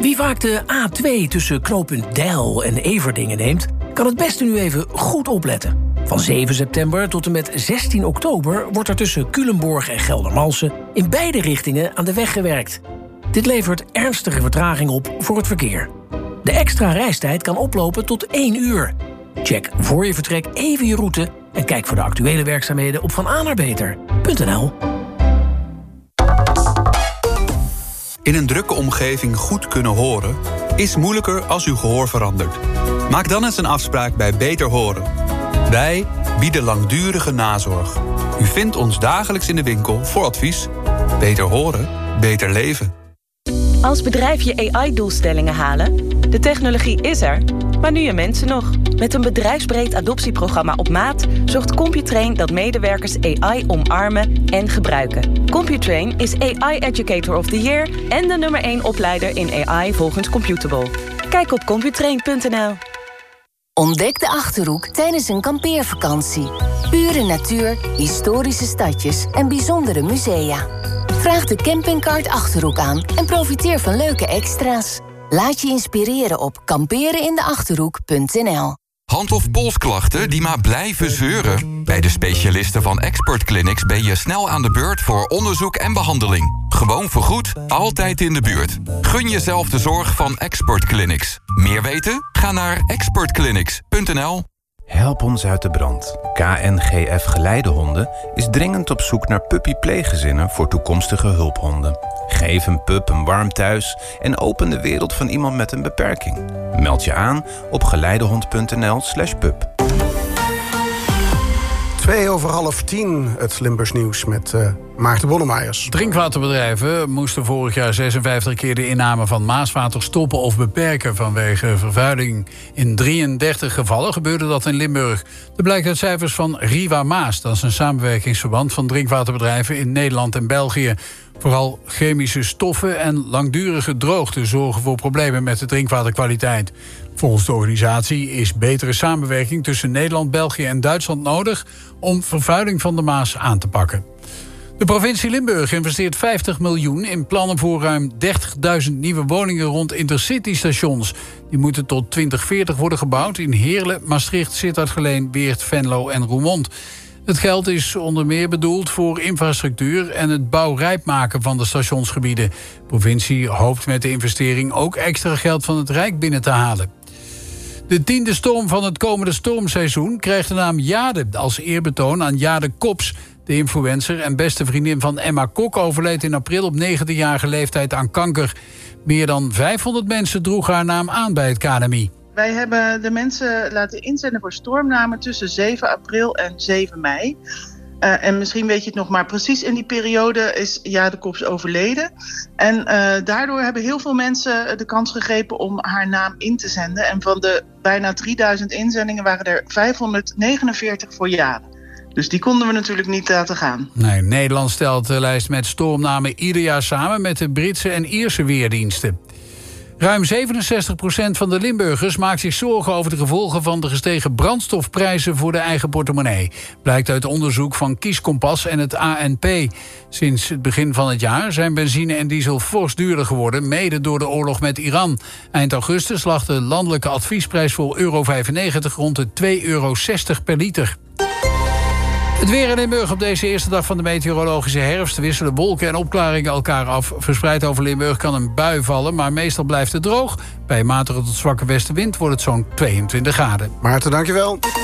Wie vaak de A2 tussen knooppunt Deil en Everdingen neemt, kan het beste nu even goed opletten. Van 7 september tot en met 16 oktober wordt er tussen Culemborg en Geldermalsen in beide richtingen aan de weg gewerkt. Dit levert ernstige vertraging op voor het verkeer. De extra reistijd kan oplopen tot 1 uur. Check voor je vertrek even je route en kijk voor de actuele werkzaamheden op vananerbeter.nl. In een drukke omgeving goed kunnen horen is moeilijker als uw gehoor verandert. Maak dan eens een afspraak bij Beter Horen. Wij bieden langdurige nazorg. U vindt ons dagelijks in de winkel voor advies. Beter horen, beter leven. Als bedrijf je AI-doelstellingen halen? De technologie is er, maar nu je mensen nog. Met een bedrijfsbreed adoptieprogramma op maat zorgt Computrain dat medewerkers AI omarmen en gebruiken. Computrain is AI Educator of the Year en de nummer 1 opleider in AI volgens Computable. Kijk op computrain.nl. Ontdek de Achterhoek tijdens een kampeervakantie. Pure natuur, historische stadjes en bijzondere musea. Vraag de campingkaart Achterhoek aan en profiteer van leuke extra's. Laat je inspireren op kamperenindeachterhoek.nl. Hand- of polsklachten die maar blijven zeuren? Bij de specialisten van Expert Clinics ben je snel aan de beurt voor onderzoek en behandeling. Gewoon vergoed, altijd in de buurt. Gun jezelf de zorg van Expert Clinics. Meer weten? Ga naar expertclinics.nl. Help ons uit de brand. KNGF Geleidehonden is dringend op zoek naar puppy-pleeggezinnen voor toekomstige hulphonden. Geef een pup een warm thuis en open de wereld van iemand met een beperking. Meld je aan op geleidehond.nl/pup. 9:02, het Limburgs nieuws met Maarten Bonnemeyers. Drinkwaterbedrijven moesten vorig jaar 56 keer de inname van maaswater stoppen of beperken vanwege vervuiling. In 33 gevallen gebeurde dat in Limburg. Dat blijkt uit cijfers van Riva Maas. Dat is een samenwerkingsverband van drinkwaterbedrijven in Nederland en België. Vooral chemische stoffen en langdurige droogte zorgen voor problemen met de drinkwaterkwaliteit. Volgens de organisatie is betere samenwerking tussen Nederland, België en Duitsland nodig om vervuiling van de Maas aan te pakken. De provincie Limburg investeert 50 miljoen in plannen voor ruim 30.000 nieuwe woningen rond intercitystations. Die moeten tot 2040 worden gebouwd in Heerlen, Maastricht, Sittard-Geleen, Weert, Venlo en Roermond. Het geld is onder meer bedoeld voor infrastructuur en het bouwrijp maken van de stationsgebieden. De provincie hoopt met de investering ook extra geld van het Rijk binnen te halen. De 10e storm van het komende stormseizoen krijgt de naam Jade als eerbetoon aan Jade Kops. De influencer en beste vriendin van Emma Kok overleed in april op 19-jarige leeftijd aan kanker. Meer dan 500 mensen droegen haar naam aan bij het KNMI. Wij hebben de mensen laten inzenden voor stormnamen tussen 7 april en 7 mei. En misschien weet je het nog, maar precies in die periode is Jade Kops overleden. En daardoor hebben heel veel mensen de kans gegrepen om haar naam in te zenden. En van de bijna 3000 inzendingen waren er 549 voor Jade. Dus die konden we natuurlijk niet laten gaan. Nee, Nederland stelt de lijst met stormnamen ieder jaar samen met de Britse en Ierse weerdiensten. Ruim 67% van de Limburgers maakt zich zorgen over de gevolgen van de gestegen brandstofprijzen voor de eigen portemonnee. Blijkt uit onderzoek van Kieskompas en het ANP. Sinds het begin van het jaar zijn benzine en diesel fors duurder geworden, mede door de oorlog met Iran. Eind augustus lag de landelijke adviesprijs voor euro 95 rond de €2,60 per liter. Het weer in Limburg op deze eerste dag van de meteorologische herfst. Wisselen wolken en opklaringen elkaar af. Verspreid over Limburg kan een bui vallen, maar meestal blijft het droog. Bij een matige tot zwakke westenwind wordt het zo'n 22 graden. Maarten, dankjewel.